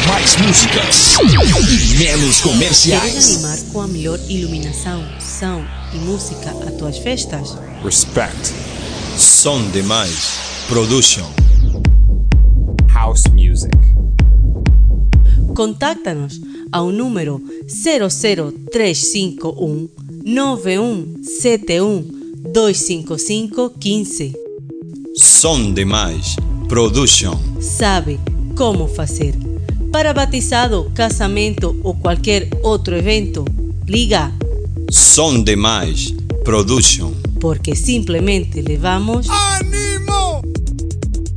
Mais músicas e menos comerciais. Queres animar com a melhor iluminação, som e música às tuas festas? Respect. Som Demais Production. House music. Contacta-nos ao número 00351 9171 255 15. Som Demais Production. Sabe como fazer. Para batizado, casamento ou qualquer outro evento, liga. Som Demais Production. Porque simplesmente levamos